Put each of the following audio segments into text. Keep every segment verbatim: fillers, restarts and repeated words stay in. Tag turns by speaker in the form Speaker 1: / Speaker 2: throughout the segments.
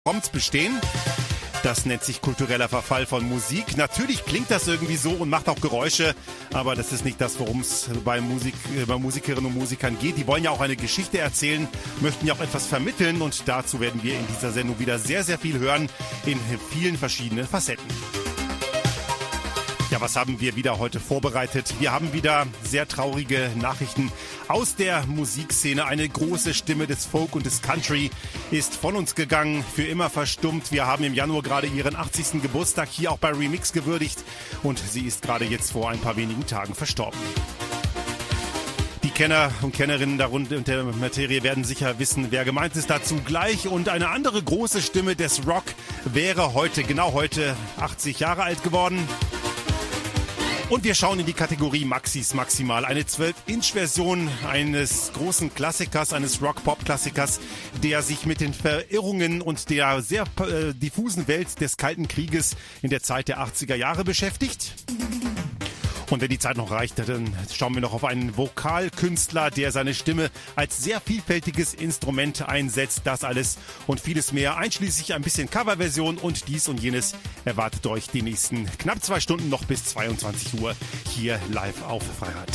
Speaker 1: Prompts bestehen. Das nennt sich kultureller Verfall von Musik. Natürlich klingt das irgendwie so und macht auch Geräusche, aber das ist nicht das, worum es bei, Musik, bei Musikerinnen und Musikern geht. Die wollen ja auch eine Geschichte erzählen, möchten ja auch etwas vermitteln und dazu werden wir in dieser Sendung wieder sehr, sehr viel hören in vielen verschiedenen Facetten. Ja, was haben wir wieder heute vorbereitet? Wir haben wieder sehr traurige Nachrichten aus der Musikszene. Eine große Stimme des Folk und des Country ist von uns gegangen, für immer verstummt. Wir haben im Januar gerade ihren achtzigsten Geburtstag hier auch bei Remix gewürdigt und sie ist gerade jetzt vor ein paar wenigen Tagen verstorben. Die Kenner und Kennerinnen darunter der Materie werden sicher wissen, wer gemeint ist, dazu gleich. Und eine andere große Stimme des Rock wäre heute, genau heute, achtzig Jahre alt geworden. Und wir schauen in die Kategorie Maxis Maximal, eine zwölf Inch Version eines großen Klassikers, eines Rock-Pop-Klassikers, der sich mit den Verirrungen und der sehr äh, diffusen Welt des Kalten Krieges in der Zeit der achtziger Jahre beschäftigt. Und wenn die Zeit noch reicht, dann schauen wir noch auf einen Vokalkünstler, der seine Stimme als sehr vielfältiges Instrument einsetzt. Das alles und vieles mehr, einschließlich ein bisschen Coverversion und dies und jenes erwartet euch die nächsten knapp zwei Stunden noch bis zweiundzwanzig Uhr hier live auf Freiheit.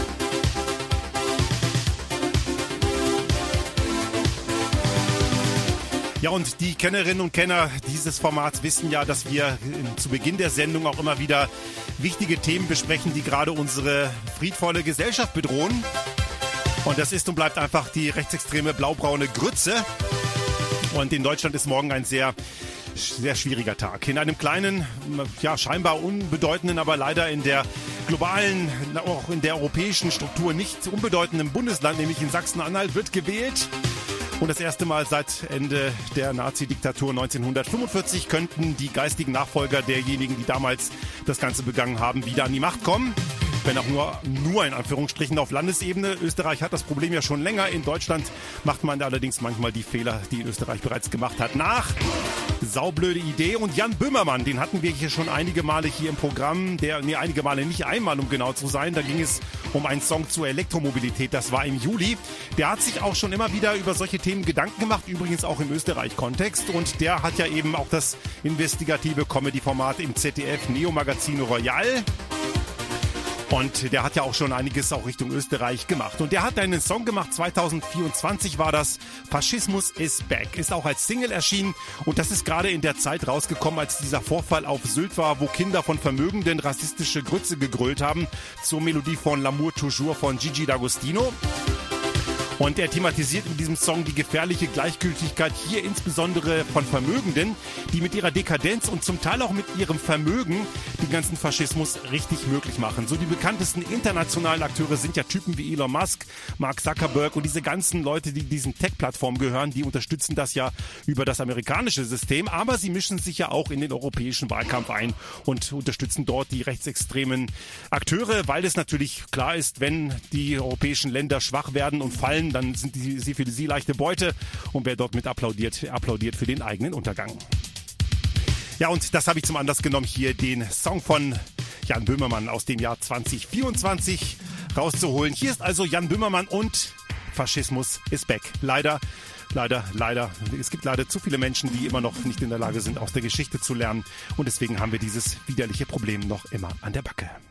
Speaker 1: Ja, und die Kennerinnen und Kenner dieses Formats wissen ja, dass wir zu Beginn der Sendung auch immer wieder wichtige Themen besprechen, die gerade unsere friedvolle Gesellschaft bedrohen. Und das ist und bleibt einfach die rechtsextreme blaubraune Grütze. Und in Deutschland ist morgen ein sehr, sehr schwieriger Tag. In einem kleinen, ja scheinbar unbedeutenden, aber leider in der globalen, auch in der europäischen Struktur nicht unbedeutenden Bundesland, nämlich in Sachsen-Anhalt, wird gewählt. Und das erste Mal seit Ende der Nazi-Diktatur neunzehnhundertfünfundvierzig könnten die geistigen Nachfolger derjenigen, die damals das Ganze begangen haben, wieder an die Macht kommen. Wenn auch nur, nur in Anführungsstrichen auf Landesebene. Österreich hat das Problem ja schon länger. In Deutschland macht man allerdings manchmal die Fehler, die Österreich bereits gemacht hat, nach. Saublöde Idee. Und Jan Böhmermann, den hatten wir hier schon einige Male hier im Programm. Der, nee, einige Male nicht einmal, um genau zu sein. Da ging es um einen Song zur Elektromobilität. Das war im Juli. Der hat sich auch schon immer wieder über solche Themen Gedanken gemacht. Übrigens auch im Österreich-Kontext. Und der hat ja eben auch das investigative Comedy-Format im Z D F Neo Magazin Royal. Und der hat ja auch schon einiges auch Richtung Österreich gemacht. Und der hat einen Song gemacht, zweitausendvierundzwanzig war das, Faschismus is back. Ist auch als Single erschienen und das ist gerade in der Zeit rausgekommen, als dieser Vorfall auf Sylt war, wo Kinder von Vermögenden rassistische Grütze gegrölt haben, zur Melodie von L'amour toujours von Gigi D'Agostino. Und er thematisiert in diesem Song die gefährliche Gleichgültigkeit hier insbesondere von Vermögenden, die mit ihrer Dekadenz und zum Teil auch mit ihrem Vermögen den ganzen Faschismus richtig möglich machen. So die bekanntesten internationalen Akteure sind ja Typen wie Elon Musk, Mark Zuckerberg und diese ganzen Leute, die diesen Tech-Plattformen gehören, die unterstützen das ja über das amerikanische System, aber sie mischen sich ja auch in den europäischen Wahlkampf ein und unterstützen dort die rechtsextremen Akteure, weil es natürlich klar ist, wenn die europäischen Länder schwach werden und fallen, dann sind die, sie für sie leichte Beute und wer dort mit applaudiert, applaudiert für den eigenen Untergang. Ja, und das habe ich zum Anlass genommen, hier den Song von Jan Böhmermann aus dem Jahr zwanzig vierundzwanzig rauszuholen. Hier ist also Jan Böhmermann und Faschismus is back. Leider, leider, leider. Es gibt leider zu viele Menschen, die immer noch nicht in der Lage sind, aus der Geschichte zu lernen. Und deswegen haben wir dieses widerliche Problem noch immer an der Backe.